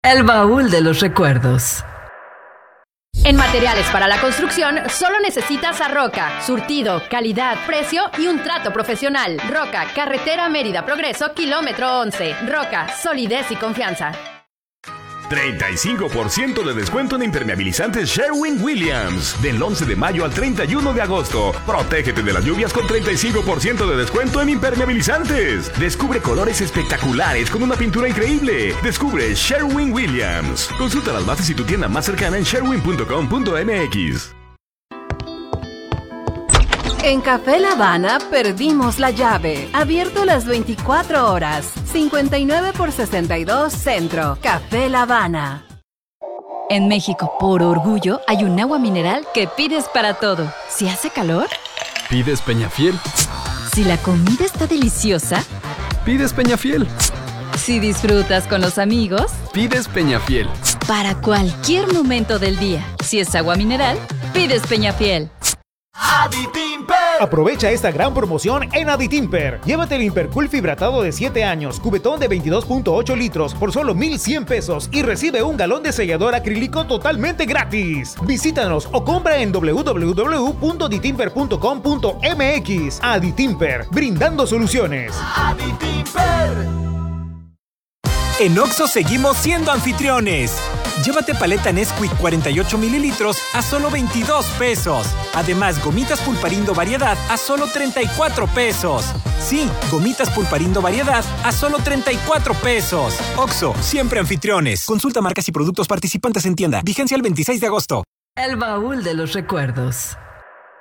El baúl de los recuerdos. En materiales para la construcción, solo necesitas a Roca. Surtido, calidad, precio y un trato profesional. Roca, carretera Mérida Progreso, kilómetro 11. Roca, solidez y confianza. 35% de descuento en impermeabilizantes Sherwin-Williams. Del 11 de mayo al 31 de agosto. Protégete de las lluvias con 35% de descuento en impermeabilizantes. Descubre colores espectaculares con una pintura increíble. Descubre Sherwin-Williams. Consulta las bases y tu tienda más cercana en sherwin.com.mx. En Café La Habana perdimos la llave. Abierto las 24 horas. 59 por 62 Centro. Café La Habana. En México, por orgullo, hay un agua mineral que pides para todo. Si hace calor, pides Peñafiel. Si la comida está deliciosa, pides Peñafiel. Si disfrutas con los amigos, pides Peñafiel. Para cualquier momento del día, si es agua mineral, pides Peñafiel. Aditimper. Aprovecha esta gran promoción en Aditimper. Llévate el Impercool fibratado de 7 años, cubetón de 22.8 litros por solo 1,100 pesos y recibe un galón de sellador acrílico totalmente gratis. Visítanos o compra en www.aditimper.com.mx. Aditimper, brindando soluciones. Aditimper. En Oxxo seguimos siendo anfitriones. Llévate paleta Nesquik 48 mililitros a solo 22 pesos. Además, gomitas Pulparindo Variedad a solo 34 pesos. Sí, gomitas Pulparindo Variedad a solo 34 pesos. Oxxo, siempre anfitriones. Consulta marcas y productos participantes en tienda. Vigencia el 26 de agosto. El baúl de los recuerdos.